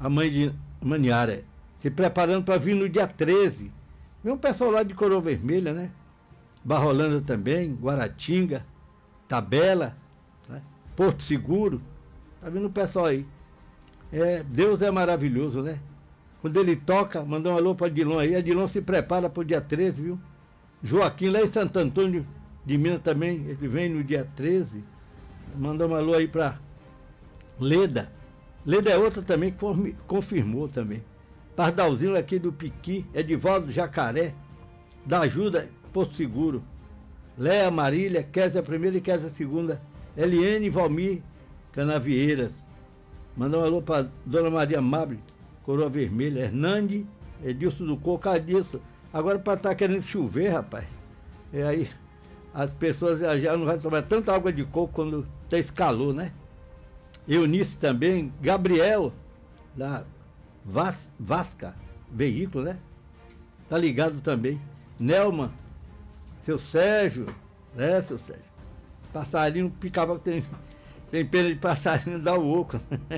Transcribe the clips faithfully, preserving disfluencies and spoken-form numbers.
a mãe de Maniara, se preparando para vir no dia treze. Vem um pessoal lá de Coroa Vermelha, né? Barrolândia também, Guaratinga, Tabela, né? Porto Seguro. Tá vindo o pessoal aí. É, Deus é maravilhoso, né? Quando ele toca, mandou um alô para Adilon aí. Adilon se prepara para o dia treze, viu? Joaquim lá em Santo Antônio de Minas também, ele vem no dia treze. Mandou um alô aí para Leda. Leda é outra também que confirmou também. Pardalzinho aqui do Piqui, Edivaldo Jacaré, da Ajuda, Porto Seguro. Léa Marília, Kézia primeira e Kézia segunda. Eliane Valmir, Canavieiras. Mandou um alô para Dona Maria Mable, Coroa Vermelha. Hernande, Edilson do Coco, disso. Agora para estar tá querendo chover, rapaz. E aí as pessoas já não vão tomar tanta água de coco quando tem esse calor, né? Eunice também, Gabriel, da Vas, Vasca, veículo, né? Tá ligado também. Nelman, seu Sérgio, né, seu Sérgio? Passarinho picava, tem, tem pena de passarinho, dá o oco.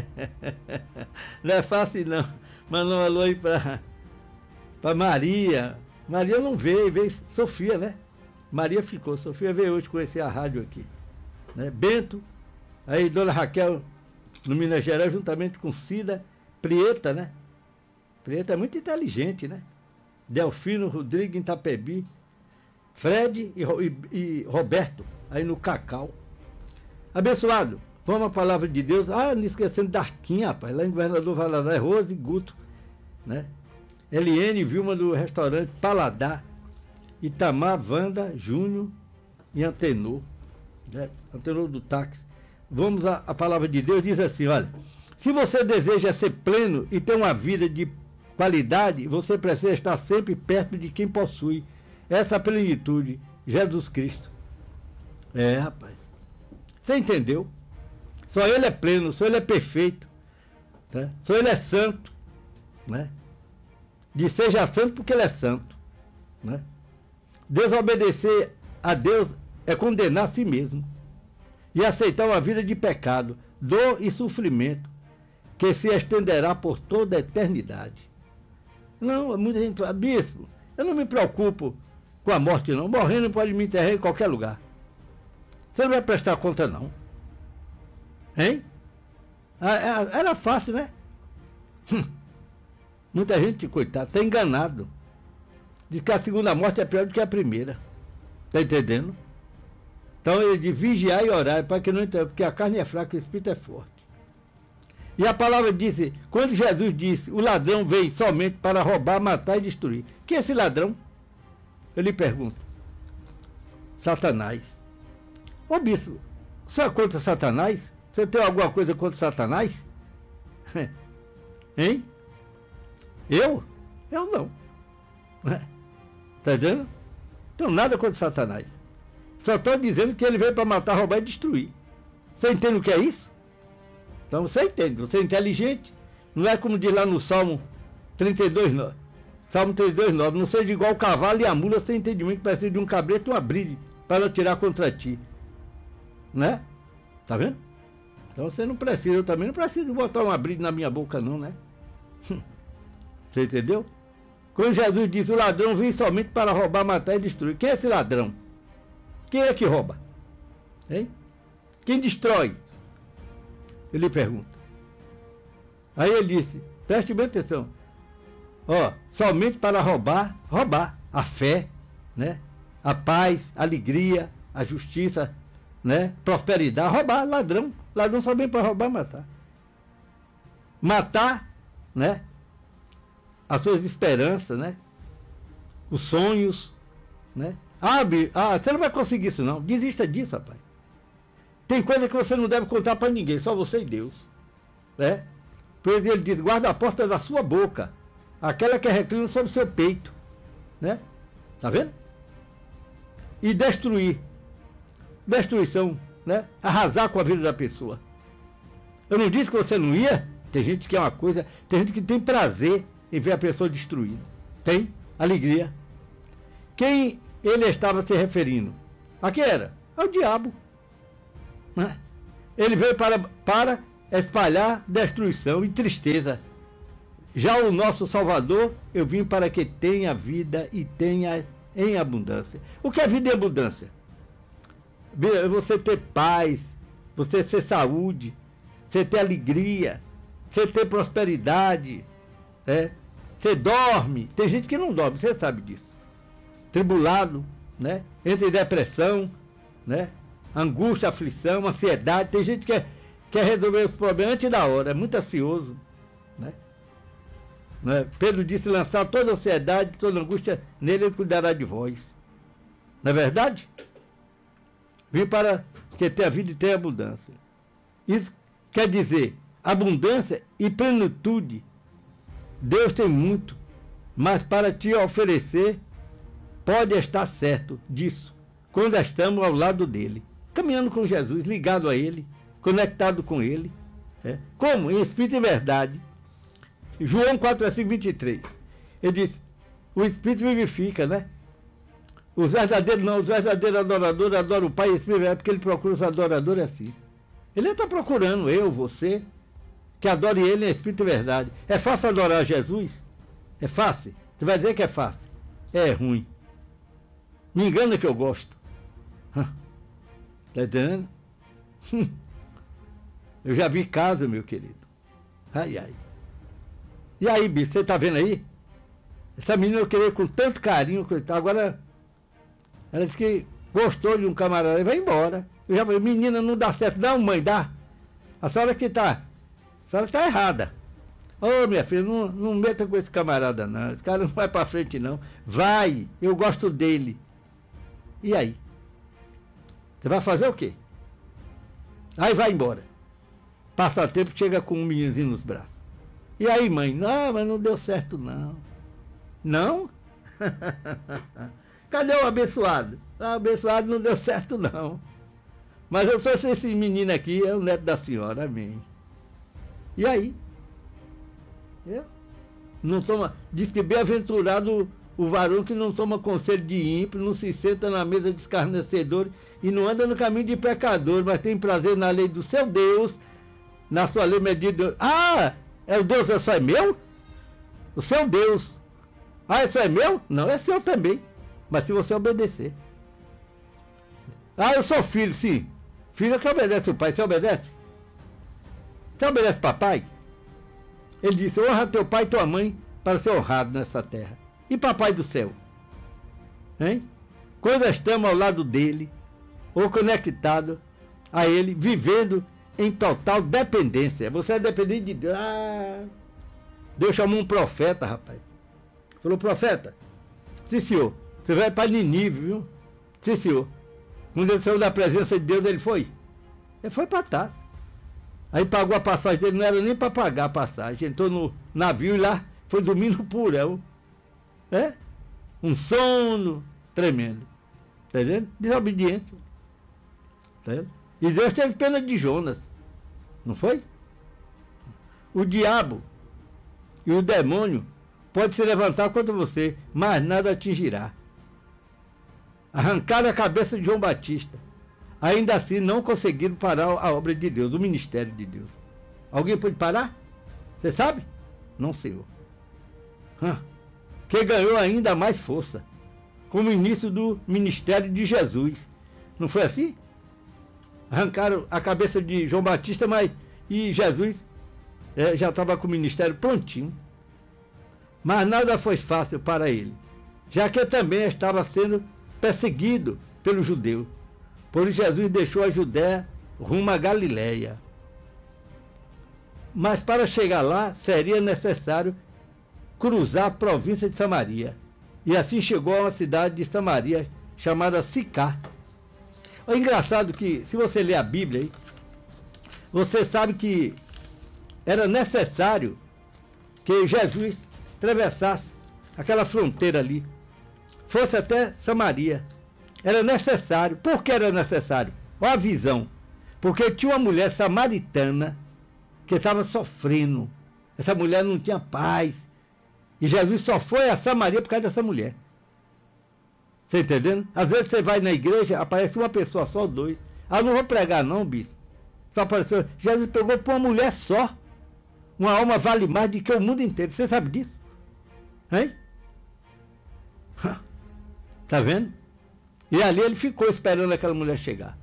Não é fácil não. Mandou um alô aí pra, pra Maria. Maria não veio, veio Sofia, né? Maria ficou, Sofia veio hoje conhecer a rádio aqui. Né? Bento, aí Dona Raquel, no Minas Gerais, juntamente com Cida, Prieta, né? Prieta é muito inteligente, né? Delfino Rodrigues em Itapebi, Fred e, e, e Roberto, aí no Cacau. Abençoado, vamos à palavra de Deus. Ah, não esquecendo da Arquinha, rapaz, lá em Governador Valadares, Rose e Guto, né? Eliane Vilma do restaurante Paladar, Itamar, Wanda, Júnior e Antenor, né? Antenor do táxi. Vamos à, à palavra de Deus, diz assim, olha, se você deseja ser pleno e ter uma vida de qualidade, você precisa estar sempre perto de quem possui essa plenitude, Jesus Cristo. É, rapaz. Você entendeu? Só Ele é pleno, só Ele é perfeito, tá? Só Ele é santo, né? Diz seja santo porque Ele é santo, né? Desobedecer a Deus é condenar a si mesmo e aceitar uma vida de pecado, dor e sofrimento que se estenderá por toda a eternidade. Não, muita gente fala, bispo, eu não me preocupo com a morte não, morrendo pode me enterrar em qualquer lugar. Você não vai prestar conta não. Hein? Era fácil, né? Muita gente, coitado, está enganado. Diz que a segunda morte é pior do que a primeira. Está entendendo? Então ele diz vigiar e orar, para que não entenda, porque a carne é fraca e o espírito é forte. E a palavra diz, quando Jesus disse, o ladrão veio somente para roubar, matar e destruir. Que é esse ladrão? Eu lhe pergunto. Satanás. Ô bispo, você é contra Satanás? Você tem alguma coisa contra Satanás? Hein? Eu? Eu não. Está entendendo? Não tenho nada contra Satanás. Só estou dizendo que ele veio para matar, roubar e destruir. Você entende o que é isso? Então você entende, você é inteligente. Não é como diz lá no Salmo trinta e dois, nove. Salmo trinta e dois, nove. Não seja igual o cavalo e a mula sem entendimento, que precisa de um cabreto e uma bride para não tirar contra ti. Né? Tá vendo? Então você não precisa, eu também não preciso botar uma bride na minha boca não, né? Você entendeu? Quando Jesus disse, o ladrão vem somente para roubar, matar e destruir. Quem é esse ladrão? Quem é que rouba? Hein? Quem destrói? Eu lhe pergunto. Aí ele disse, preste bem atenção. Ó, somente para roubar, roubar a fé, né? A paz, a alegria, a justiça, né? Prosperidade, roubar, ladrão. Ladrão só vem para roubar, matar. Matar, né? As suas esperanças, né? Os sonhos, né? Ah, ah, você não vai conseguir isso não. Desista disso, rapaz. Tem coisa que você não deve contar para ninguém, só você e Deus. Né? Pois ele diz, guarda a porta da sua boca, aquela que reclina sobre o seu peito. Né? Tá vendo? E destruir. Destruição, né? Arrasar com a vida da pessoa. Eu não disse que você não ia? Tem gente que é uma coisa, tem gente que tem prazer em ver a pessoa destruída. Tem alegria. Quem ele estava se referindo? A quem era? Ao diabo. Né? Ele veio para, para espalhar destruição e tristeza. Já o nosso Salvador, eu vim para que tenha vida e tenha em abundância. O que é vida em abundância? Você ter paz, você ter saúde, você ter alegria, você ter prosperidade, né? Você dorme. Tem gente que não dorme, você sabe disso. Tribulado, né? Entra em depressão, né? Angústia, aflição, ansiedade. Tem gente que quer, quer resolver os problemas antes da hora, é muito ansioso, né? Né? Pedro disse: lançar toda ansiedade, toda angústia nele, ele cuidará de vós. Não é verdade? Vim para que tenha vida e tenha abundância. Isso quer dizer abundância e plenitude. Deus tem muito, mas para te oferecer, pode estar certo disso, quando estamos ao lado dele, caminhando com Jesus, ligado a ele, conectado com ele. É. Como? Em espírito e verdade. João quatro, versículo vinte e três. Ele diz: o Espírito vivifica, né? Os verdadeiros não, os verdadeiros adoradores adoram o Pai e Espírito, é porque ele procura os adoradores assim. Ele está procurando eu, você, que adore ele em espírito e verdade. É fácil adorar Jesus? É fácil? Você vai dizer que é fácil? É ruim. Me engana que eu gosto. Está entendendo? Eu já vi casa, meu querido. Ai, ai. E aí, bicho, você tá vendo aí? Essa menina eu queria com tanto carinho. Agora, ela disse que gostou de um camarada e vai embora. Eu já falei: menina, não dá certo. Não, mãe, dá. A senhora que tá. A senhora tá errada. Ô, oh, minha filha, não, não meta com esse camarada, não. Esse cara não vai pra frente, não. Vai, eu gosto dele. E aí? Você vai fazer o quê? Aí vai embora. Passa tempo, chega com um meninozinho nos braços. E aí, mãe? Não, mas não deu certo, não. Não? Cadê o abençoado? O abençoado não deu certo, não. Mas eu sou esse menino aqui, é o neto da senhora, amém. E aí? Eu? Não toma, diz que bem-aventurado o varão que não toma conselho de ímpio, não se senta na mesa de escarnecedor e não anda no caminho de pecador, mas tem prazer na lei do seu Deus, na sua lei medida. Ah, é o Deus, é só é meu? O seu Deus. Ah, isso é meu? Não, é seu também. Mas se você obedecer. Ah, eu sou filho, sim. Filho que obedece o pai. Você obedece? Você obedece papai? Ele disse: honra teu pai e tua mãe para ser honrado nessa terra. E papai do céu? Hein? Quando estamos ao lado dele, ou conectado a ele, vivendo em total dependência. Você é dependente de Deus. Ah, Deus chamou um profeta, rapaz. Falou: profeta, sim senhor, você vai para Ninive, viu? Sim senhor. Quando ele saiu da presença de Deus, ele foi? Ele foi para Tarso. Aí pagou a passagem dele, não era nem para pagar a passagem. Entrou no navio e lá foi dormir no porão. É? Um sono tremendo. Está vendo? Desobediência. Está vendo? E Deus teve pena de Jonas. Não foi? O diabo e o demônio pode se levantar contra você, mas nada atingirá. Arrancaram a cabeça de João Batista. Ainda assim não conseguiram parar a obra de Deus, o ministério de Deus. Alguém pode parar? Você sabe? Não, Senhor. Hã? Que ganhou ainda mais força, como o início do ministério de Jesus. Não foi assim? Arrancaram a cabeça de João Batista, mas e Jesus é, já estava com o ministério prontinho. Mas nada foi fácil para ele, já que também estava sendo perseguido pelos judeus. Por isso Jesus deixou a Judéia rumo à Galiléia. Mas para chegar lá seria necessário cruzar a província de Samaria. E assim chegou a uma cidade de Samaria chamada Sicar. É engraçado que, se você ler a Bíblia, você sabe que era necessário que Jesus atravessasse aquela fronteira ali, fosse até Samaria. Era necessário. Por que era necessário? Olha a visão. Porque tinha uma mulher samaritana que estava sofrendo. Essa mulher não tinha paz. E Jesus só foi a Samaria por causa dessa mulher. Você entendendo? Às vezes você vai na igreja, aparece uma pessoa só, dois. Ah, não vou pregar não, bispo. Só apareceu. Jesus pegou por uma mulher só. Uma alma vale mais do que o mundo inteiro. Você sabe disso? Hein? Tá vendo? E ali ele ficou esperando aquela mulher chegar.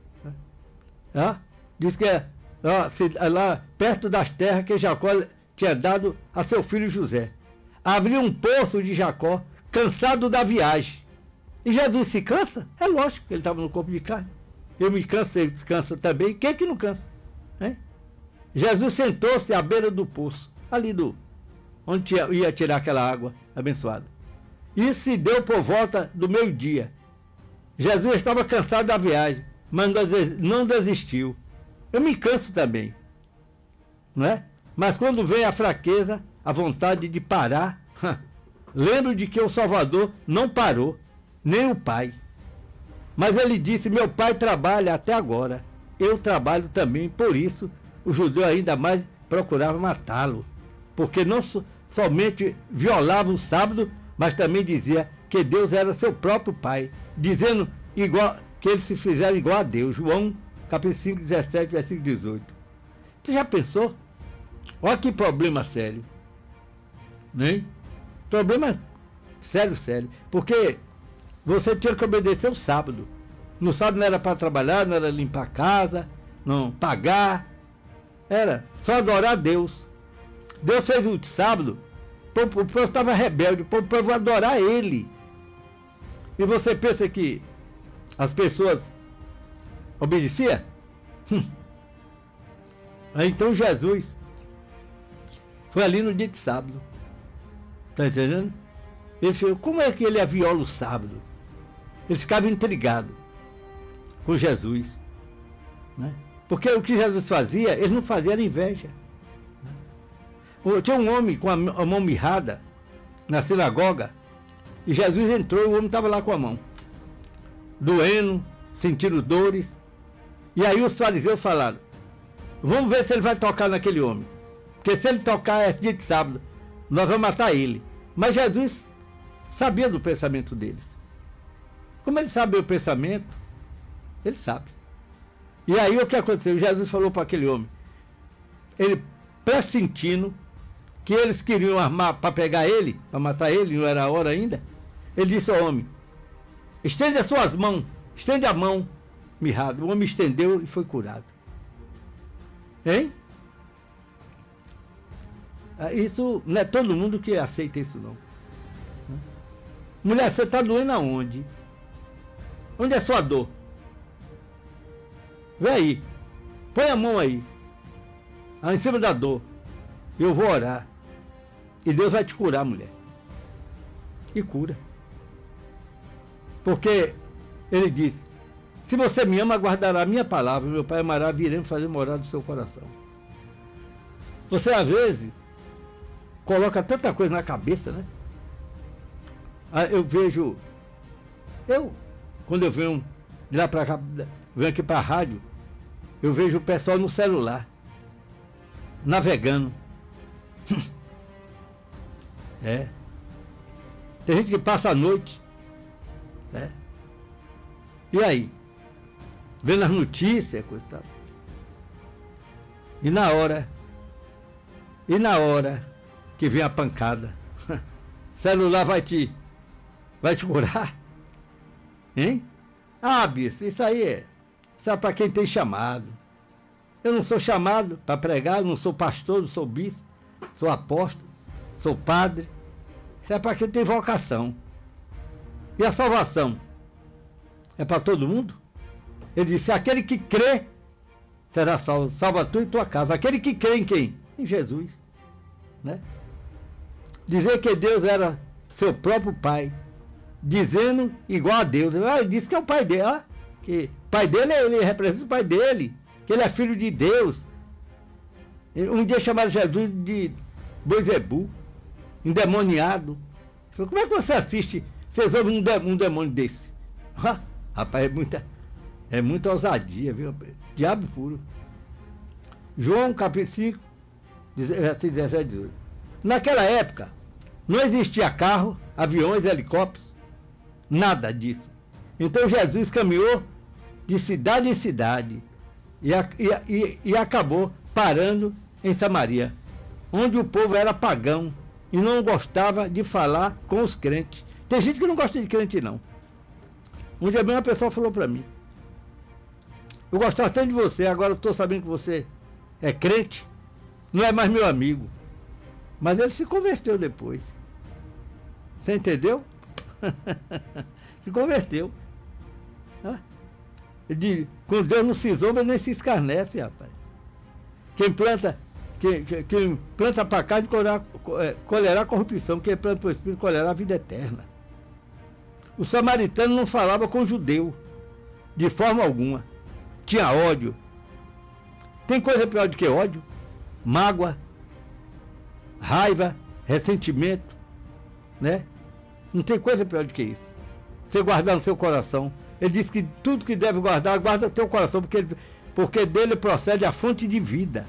Ah, diz que é, ah, se, lá perto das terras que Jacó tinha dado a seu filho José. Havia um poço de Jacó, cansado da viagem. E Jesus se cansa? É lógico que ele estava no corpo de carne. Eu me canso, ele cansa também. Quem é que não cansa? Hein? Jesus sentou-se à beira do poço, ali do onde ia tirar aquela água abençoada. Isso se deu por volta do meio-dia. Jesus estava cansado da viagem, mas não desistiu. Eu me canso também, não é? Mas quando vem a fraqueza, a vontade de parar, lembro de que o Salvador não parou, nem o Pai. Mas ele disse, meu Pai trabalha até agora, eu trabalho também, por isso o judeu ainda mais procurava matá-lo, porque não so, somente violava o sábado, mas também dizia que Deus era seu próprio Pai, dizendo igual, que eles se fizeram igual a Deus. João capítulo cinco, dezessete, versículo dezoito. Você já pensou? Olha que problema sério. Né? Problema sério, sério. Porque você tinha que obedecer o sábado. No sábado não era para trabalhar, não era limpar a casa, não pagar. Era só adorar a Deus. Deus fez o sábado, o povo estava rebelde, o povo vai adorar Ele. E você pensa que as pessoas obedeciam? Hum. Aí então Jesus foi ali no dia de sábado. Está entendendo? Ele falou, como é que ele viola o sábado? Eles ficavam intrigados com Jesus. Né? Porque o que Jesus fazia, eles não faziam inveja. Né? Tinha um homem com a mão mirrada na sinagoga, e Jesus entrou e o homem estava lá com a mão, doendo, sentindo dores. E aí os fariseus falaram, vamos ver se ele vai tocar naquele homem, porque se ele tocar é dia de sábado, nós vamos matar ele. Mas Jesus sabia do pensamento deles. Como ele sabe o pensamento, ele sabe. E aí o que aconteceu? Jesus falou para aquele homem, ele pressentindo que eles queriam armar para pegar ele, para matar ele, não era a hora ainda, ele disse ao homem, estende as suas mãos, estende a mão mirrada. O homem estendeu e foi curado. Hein? Isso não é todo mundo que aceita isso, não. Mulher, você está doendo aonde? Onde é sua dor? Vem aí, põe a mão aí, em cima da dor. Eu vou orar. E Deus vai te curar, mulher. E cura. Porque ele disse, se você me ama, guardará a minha palavra, meu Pai amará, viremos fazer morada no seu coração. Você, às vezes, coloca tanta coisa na cabeça, né? Eu vejo, eu, quando eu venho de lá para cá, venho aqui para a rádio, eu vejo o pessoal no celular, navegando. É. Tem gente que passa a noite, né? E aí? Vendo as notícias, coisa e tal. E na hora, e na hora que vem a pancada, celular vai te, vai te curar? Hein? Ah, bicho, isso aí é, isso é para quem tem chamado. Eu não sou chamado para pregar, eu não sou pastor, não sou bispo, sou apóstolo, sou padre. Isso é para quem tem vocação. E a salvação? É para todo mundo? Ele disse, aquele que crê será salvo. Salva tu e tua casa. Aquele que crê em quem? Em Jesus. Né? Dizer que Deus era seu próprio Pai, dizendo igual a Deus. Ah, ele disse que é o Pai dele. Ah, que o Pai dele, ele representa o Pai dele, que ele é filho de Deus. Um dia chamaram Jesus de Boizebu, endemoniado. Falei, como é que você assiste, vocês ouvem um, um demônio desse? Ah, rapaz, é muita, é muita ousadia, viu? Diabo puro. João capítulo cinco, versículo dezessete, dezoito. Naquela época, não existia carro, aviões, helicópteros, nada disso. Então Jesus caminhou de cidade em cidade e, e, e, e acabou parando em Samaria. onde o povo era pagão e não gostava de falar com os crentes. Tem gente que não gosta de crente, não. Um dia bem uma pessoa falou para mim: eu gostava tanto de você, agora eu estou sabendo que você é crente, não é mais meu amigo. Mas ele se converteu depois. Você entendeu? Se converteu. De, com Deus não se zomba nem se escarnece, rapaz. Quem planta, quem, quem planta para cá colherá corrupção, quem planta para o Espírito colherá a vida eterna. O samaritano não falava com o judeu, de forma alguma. Tinha ódio. Tem coisa pior do que ódio? Mágoa, raiva, ressentimento, né? Não tem coisa pior do que isso. Você guardar no seu coração. Ele disse que tudo que deve guardar, guarda no teu coração, porque, porque dele procede a fonte de vida.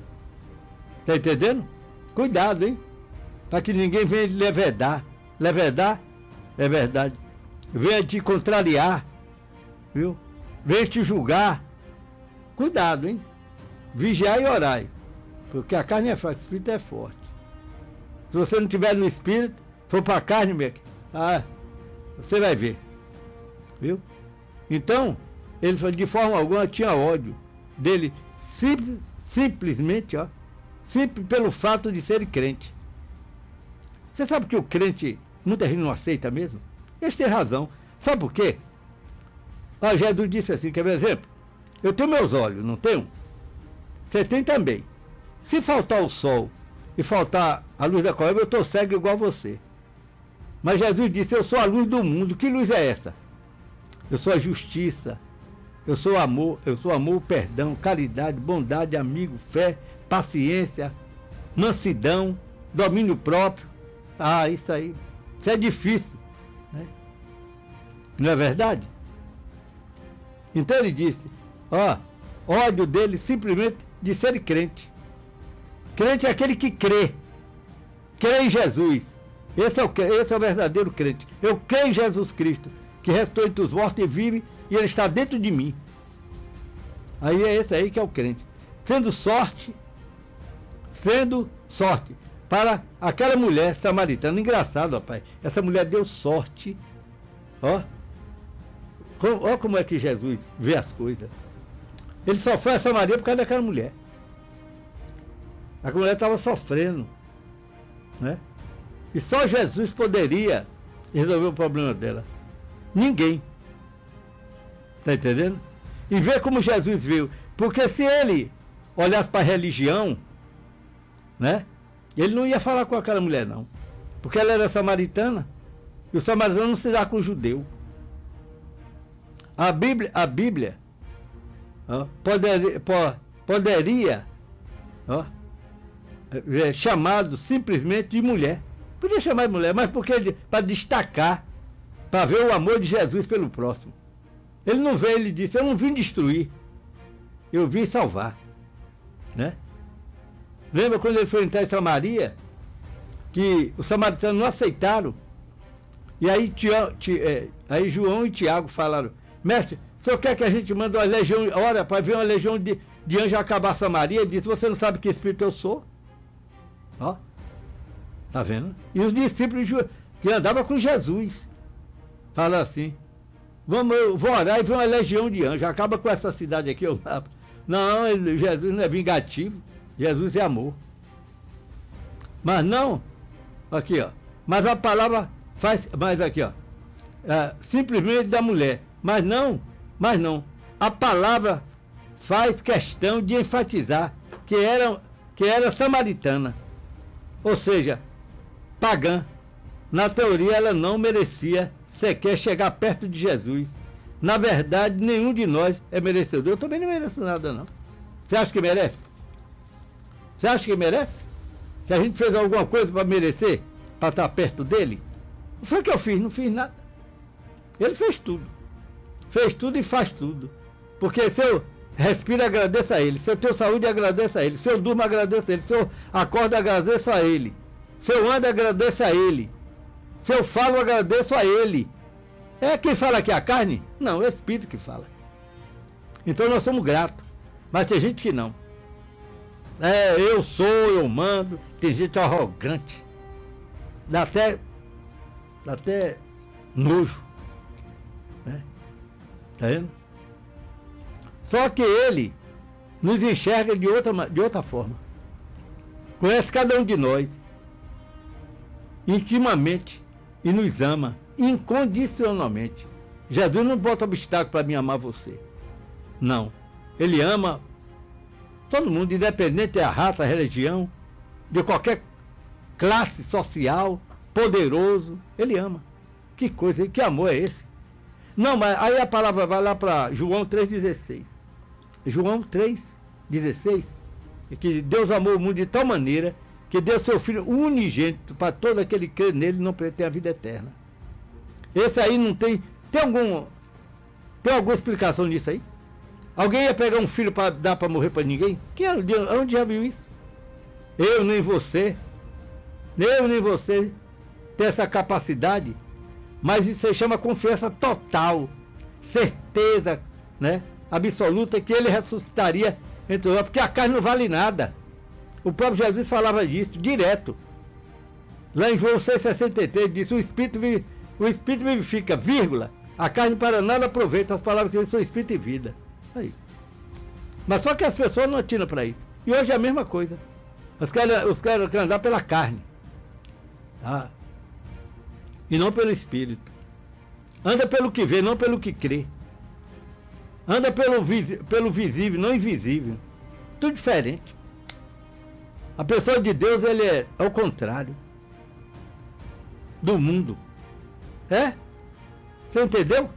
Tá entendendo? Cuidado, hein? Para que ninguém venha lhe levedar. Levedar é verdade. Venha te contrariar, viu? Venha te julgar. Cuidado, hein? Vigiai e orai. Porque a carne é fraca, o espírito é forte. Se você não estiver no espírito, for para a carne, meu, ah, você vai ver. Viu? Então, ele falou, de forma alguma tinha ódio dele, sim, simplesmente, ó, simples pelo fato de ser crente. Você sabe que o crente, muita gente não aceita mesmo? Eles têm razão. Sabe por quê? Ó, Jesus disse assim, quer ver exemplo? Eu tenho meus olhos, não tenho? Você tem também. Se faltar o sol e faltar a luz da coroa, eu estou cego igual você. Mas Jesus disse, eu sou a luz do mundo. Que luz é essa? Eu sou a justiça, eu sou amor, eu sou amor, perdão, caridade, bondade, amigo, fé, paciência, mansidão, domínio próprio. Ah, isso aí, isso é difícil, né? Não é verdade? Então ele disse, ó, ódio dele simplesmente de ser crente. Crente é aquele que crê, crê em Jesus. Esse é o, esse é o verdadeiro crente. Eu creio em Jesus Cristo, que restou entre os mortos e vive, e ele está dentro de mim. Aí é esse aí que é o crente. Sendo sorte, sendo sorte, para aquela mulher samaritana. Engraçado, rapaz. Essa mulher deu sorte. Ó. Ó como é que Jesus vê as coisas. Ele só foi a Samaria por causa daquela mulher. A mulher estava sofrendo, né? E só Jesus poderia resolver o problema dela. Ninguém. Está entendendo? E ver como Jesus viu. Porque se ele olhasse para a religião, né? Ele não ia falar com aquela mulher, não. Porque ela era samaritana. E o samaritano não se dá com o judeu. A Bíblia, a Bíblia ó, poderia, poderia ó, é chamado simplesmente de mulher. Podia chamar de mulher, mas porque para destacar, para ver o amor de Jesus pelo próximo. Ele não veio, ele disse, eu não vim destruir, eu vim salvar, né? Lembra quando ele foi entrar em Samaria, que os samaritanos não aceitaram, e aí, tia, tia, é, aí João e Tiago falaram, mestre, o senhor quer que a gente mande uma legião, ora, para ver uma legião de, de anjos acabar Samaria? Ele disse, você não sabe que espírito eu sou? Ó, tá vendo? E os discípulos que andavam com Jesus, falam assim, vamos, eu vou orar e ver uma legião de anjos, acaba com essa cidade aqui, eu não, ele, Jesus não é vingativo, Jesus é amor. Mas não, aqui ó, mas a palavra faz, mas aqui ó, é, simplesmente da mulher, mas não, mas não, a palavra faz questão de enfatizar que era, que era samaritana, ou seja, pagã. Na teoria ela não merecia sequer chegar perto de Jesus. Na verdade, nenhum de nós é merecedor. Eu também não mereço nada, não. Você acha que merece? Você acha que merece? Que a gente fez alguma coisa para merecer? Para estar perto dele? Não foi o que eu fiz, não fiz nada. Ele fez tudo. Fez tudo e faz tudo. Porque se eu respiro, agradeço a ele. Se eu tenho saúde, agradeço a ele. Se eu durmo, agradeço a ele. Se eu acordo, agradeço a ele. Se eu ando, agradeço a ele. Se eu falo, agradeço a ele. É quem fala aqui a carne? Não, é o Espírito que fala. Então nós somos gratos. Mas tem gente que não. É, eu sou, eu mando. tem gente arrogante. Dá até, dá até nojo. Né? Tá vendo? Só que ele nos enxerga de outra, de outra forma. Conhece cada um de nós intimamente e nos ama incondicionalmente. Jesus não bota obstáculo para mim amar você. Não. Ele ama todo mundo, independente da raça, religião, de qualquer classe social, poderoso. Ele ama. Que coisa, que amor é esse? Não, mas aí a palavra vai lá para João três dezesseis. João três dezesseis. Que Deus amou o mundo de tal maneira que deu seu Filho unigênito para todo aquele que crê nele não ter a vida eterna. Esse aí não tem... Tem algum... Tem alguma explicação nisso aí? Alguém ia pegar um filho para dar para morrer para ninguém? Que, onde já viu isso? Eu nem você. Eu nem você tem essa capacidade. Mas isso se chama confiança total. Certeza, né? Absoluta que ele ressuscitaria entre nós, porque a carne não vale nada. O próprio Jesus falava disso direto. Lá em João seis, sessenta e três, disse: o Espírito, o Espírito vivifica, vírgula. A carne para nada aproveita, as palavras que ele são Espírito e vida. Aí. Mas só que as pessoas não atinam para isso. E hoje é a mesma coisa. Os caras os cara querem andar pela carne. Tá? E não pelo Espírito. Anda pelo que vê, não pelo que crê. Anda pelo, pelo visível, não invisível. Tudo diferente. A pessoa de Deus, ele é ao contrário do mundo. É? Você entendeu?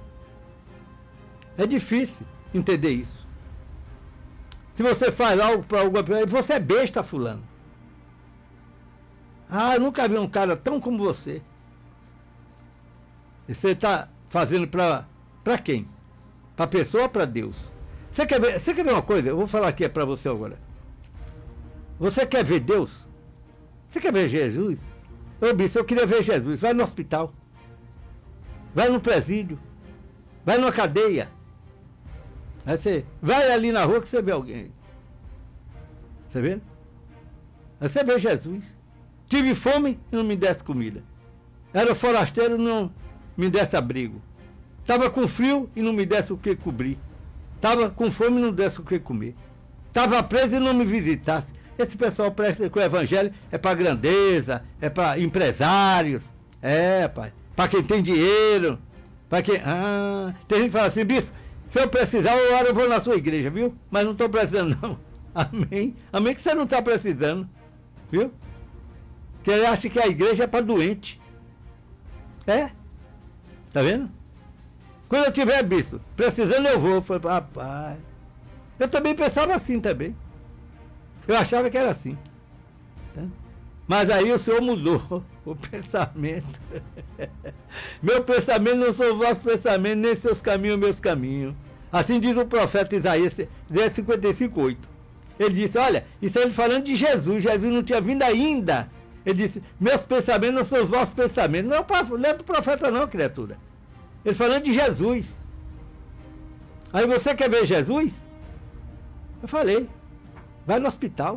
É difícil entender isso. Se você faz algo para alguma pessoa, você é besta, fulano. Ah, eu nunca vi um cara tão como você. E você está fazendo para para quem? Para a pessoa ou para Deus? Você quer ver, você quer ver uma coisa? Eu vou falar aqui para você agora. Você quer ver Deus? Você quer ver Jesus? Eu disse, eu queria ver Jesus. Vai no hospital. Vai no presídio. Vai numa cadeia. Aí você vai ali na rua que você vê alguém. Você vê? Aí você vê Jesus. Tive fome e não me desse comida. Era forasteiro e não me desse abrigo. Estava com frio e não me desse o que cobrir. Estava com fome e não desse o que comer. Estava preso e não me visitasse. Esse pessoal presta que o evangelho é para grandeza, é para empresários, é, pai, para quem tem dinheiro, para quem... Ah, tem gente que fala assim, bicho, se eu precisar, uma hora eu vou na sua igreja, viu? Mas não estou precisando, não. Amém? Amém que você não está precisando, viu? Que ele acha que a igreja é para doente. É? Tá vendo? Quando eu tiver, bicho, precisando eu vou. Eu falei, rapaz, eu também pensava assim também. Eu achava que era assim. Tá? Mas aí o Senhor mudou o pensamento. Meu pensamento não são vossos pensamentos, nem seus caminhos, meus caminhos. Assim diz o profeta Isaías, Isaías cinquenta e cinco, oito. Ele disse, olha, isso é ele falando de Jesus. Jesus não tinha vindo ainda. Ele disse, meus pensamentos não são os vossos pensamentos. Não é do profeta não, criatura. Ele falando de Jesus. Aí você quer ver Jesus? Eu falei. Vai no hospital,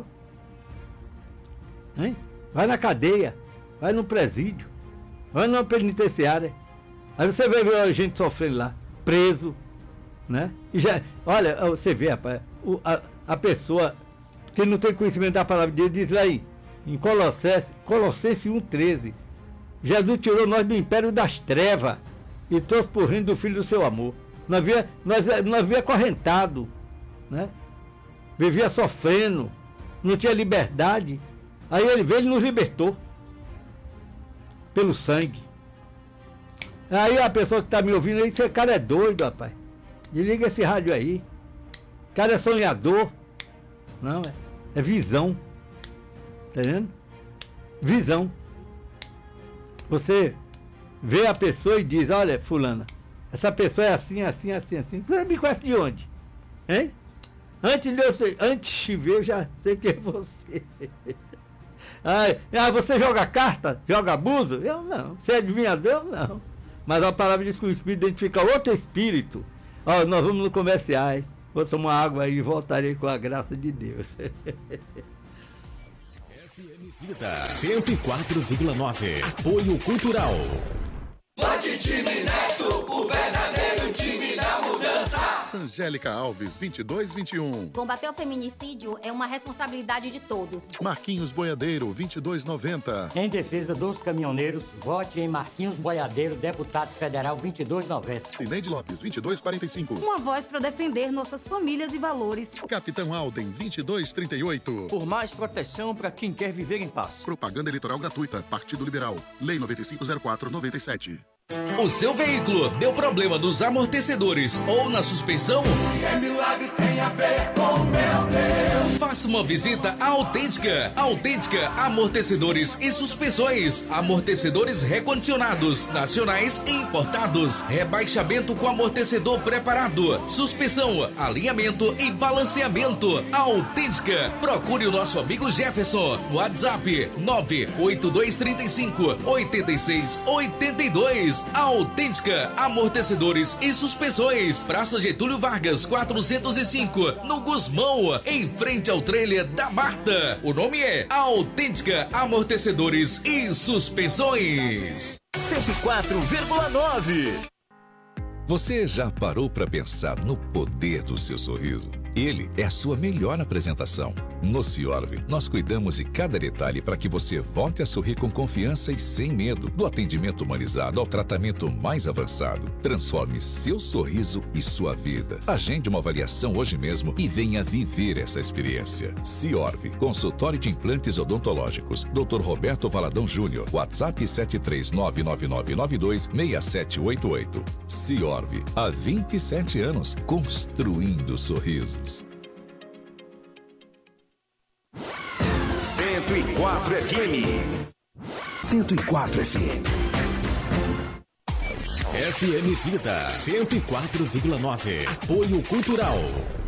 hein? Vai na cadeia, vai no presídio, vai numa penitenciária. Aí você vai ver a gente sofrendo lá, preso, né? E já, olha, você vê, rapaz, o, a, a pessoa que não tem conhecimento da palavra de Deus diz lá aí, em Colossenses, Colossenses um, treze, Jesus tirou nós do império das trevas e trouxe por reino do Filho do seu amor. Nós via, nós, nós via acorrentado, né? Vivia sofrendo, não tinha liberdade. Aí ele veio e nos libertou. Pelo sangue. Aí a pessoa que está me ouvindo aí, esse cara é doido, rapaz. Desliga esse rádio aí. O cara é sonhador. Não, é, é visão. Tá vendo? Visão. Você vê a pessoa e diz, olha, fulana, essa pessoa é assim, assim, assim, assim. Você me conhece de onde? Hein? Antes de eu ser, antes de ver, eu já sei que é você. Ah, você joga carta? Joga abuso? Eu não. Você é adivinhador? Eu não. Mas a palavra diz que o Espírito identifica outro Espírito. Ó, nós vamos no comerciais. Vou tomar água aí e voltarei com a graça de Deus. F M Vida cento e quatro vírgula nove. Apoio Cultural. Vote Time Neto, o verdadeiro time da mudança. Angélica Alves, vinte e dois vinte e um. Combater o feminicídio é uma responsabilidade de todos. Marquinhos Boiadeiro, vinte e dois noventa. Em defesa dos caminhoneiros, vote em Marquinhos Boiadeiro, deputado federal, vinte e dois noventa. Cineide Lopes, vinte e dois quarenta e cinco. Uma voz para defender nossas famílias e valores. Capitão Alden, vinte e dois trinta e oito. Por mais proteção para quem quer viver em paz. Propaganda eleitoral gratuita, Partido Liberal. Lei noventa e cinco zero quatro noventa e sete. O seu veículo deu problema nos amortecedores ou na suspensão? Se é milagre, tem a ver com meu Deus. Faça uma visita à Autêntica. Autêntica Amortecedores e Suspensões. Amortecedores recondicionados, nacionais e importados. Rebaixamento com amortecedor preparado. Suspensão, alinhamento e balanceamento. Autêntica. Procure o nosso amigo Jefferson. WhatsApp nove oito dois três cinco oito seis oito dois. Autêntica Amortecedores e Suspensões. Praça Getúlio Vargas, quatrocentos e cinco, no Gusmão, em frente ao trailer da Marta. O nome é Autêntica Amortecedores e Suspensões. cento e quatro vírgula nove. Você já parou para pensar no poder do seu sorriso? Ele é a sua melhor apresentação. No Ciorv, nós cuidamos de cada detalhe para que você volte a sorrir com confiança e sem medo. Do atendimento humanizado ao tratamento mais avançado. Transforme seu sorriso e sua vida. Agende uma avaliação hoje mesmo e venha viver essa experiência. Ciorv, consultório de implantes odontológicos. doutor Roberto Valadão Júnior. WhatsApp sete três nove nove nove nove dois seis sete oito oito. Ciorv, há vinte e sete anos, construindo sorrisos. cento e quatro F M. cento e quatro F M. F M Vida cento e quatro vírgula nove. Apoio Cultural.